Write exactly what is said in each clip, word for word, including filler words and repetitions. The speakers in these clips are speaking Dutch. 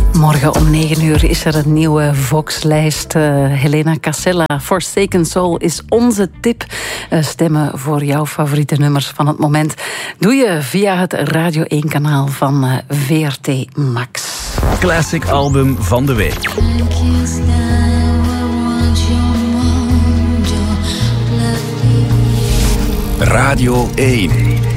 Morgen om negen uur is er een nieuwe Vox-lijst. Uh, Helena Casella, Forsaken Soul is onze tip. Uh, stemmen voor jouw favoriete nummers van het moment doe je via het Radio één kanaal van uh, V R T Max. Classic album van de week. Radio één.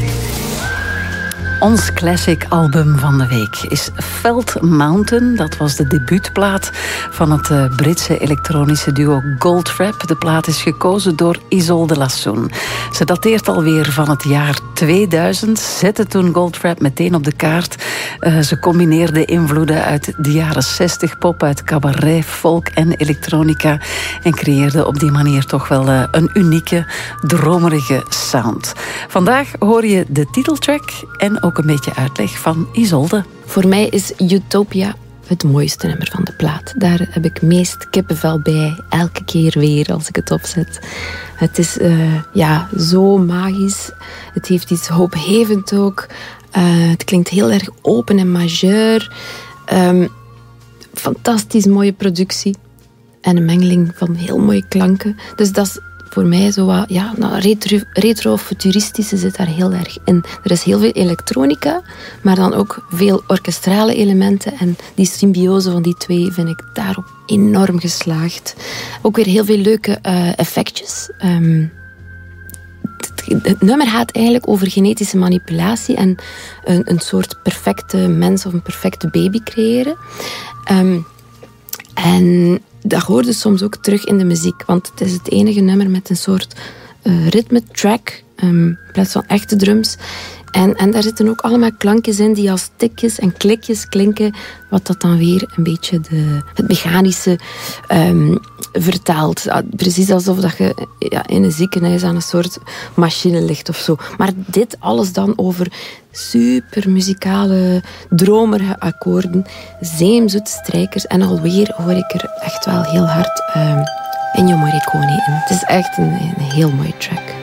Ons classic album van de week is Felt Mountain. Dat was de debuutplaat van het uh, Britse elektronische duo Goldfrapp. De plaat is gekozen door Isolde Lassoen. Ze dateert alweer van het jaar tweeduizend. Zette toen Goldfrapp meteen op de kaart. Uh, ze combineerde invloeden uit de jaren zestig pop, uit cabaret, folk en elektronica. En creëerde op die manier toch wel uh, een unieke, dromerige sound. Vandaag hoor je de titeltrack en ook een beetje uitleg van Isolde. Voor mij is Utopia het mooiste nummer van de plaat. Daar heb ik meest kippenvel bij, elke keer weer als ik het opzet. Het is uh, ja, zo magisch. Het heeft iets hoopgevend ook. Uh, het klinkt heel erg open en majeur. Um, fantastisch mooie productie. En een mengeling van heel mooie klanken. Dus dat is voor mij zo wat, ja, nou, retro, retro-futuristische zit daar heel erg in. Er is heel veel elektronica, maar dan ook veel orkestrale elementen. En die symbiose van die twee vind ik daarop enorm geslaagd. Ook weer heel veel leuke uh, effectjes. Um, het, het nummer gaat eigenlijk over genetische manipulatie en een, een soort perfecte mens of een perfecte baby creëren. Um, en dat hoor je soms ook terug in de muziek. Want het is het enige nummer met een soort uh, ritme-track. Um, in plaats van echte drums. En, en daar zitten ook allemaal klankjes in die als tikjes en klikjes klinken. Wat dat dan weer een beetje de, het mechanische um, vertaalt. Precies alsof dat je ja, in een ziekenhuis aan een soort machine ligt of zo. Maar dit alles dan over super muzikale, dromerige akkoorden. Zeemzoete strijkers. En alweer hoor ik er echt wel heel hard um, Ennio Morricone in. Het is echt een, een heel mooie track.